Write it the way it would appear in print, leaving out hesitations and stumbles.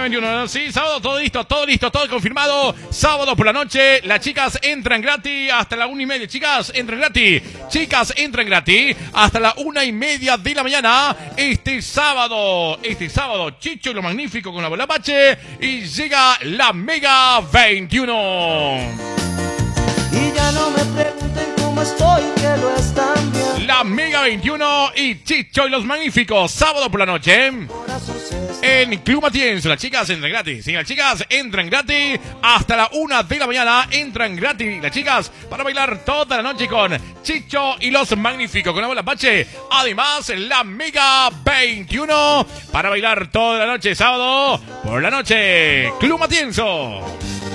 21. Sí, sábado todo listo, todo confirmado. Sábado por la noche, las chicas entran gratis hasta la 1:30. Chicas, entran gratis. Chicas, entran gratis hasta la 1:30 de la mañana. Este sábado, Chicho y lo magnífico con la bola Apache. Y llega la Mega 21. Y ya no me pregunten cómo estoy, que lo están viendo. La Mega 21 y Chicho y los magníficos, sábado por la noche. En Club Matienzo, las chicas entran gratis. Sí, las chicas entran gratis hasta la 1 de la mañana. Entran gratis las chicas para bailar toda la noche con Chicho y los magníficos con la bola Apache. Además, la Mega 21 para bailar toda la noche, sábado por la noche. Club Matienzo.